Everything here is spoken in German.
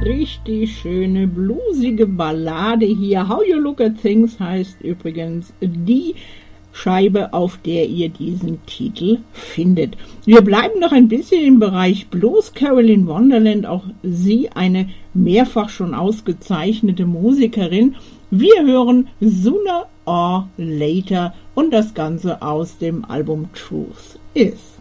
richtig schöne, bluesige Ballade hier. How You Look at Things heißt übrigens die Scheibe, auf der ihr diesen Titel findet. Wir bleiben noch ein bisschen im Bereich Blues. Carolyn Wonderland, auch sie eine mehrfach schon ausgezeichnete Musikerin. Wir hören Sooner or Later und das Ganze aus dem Album Truth Is.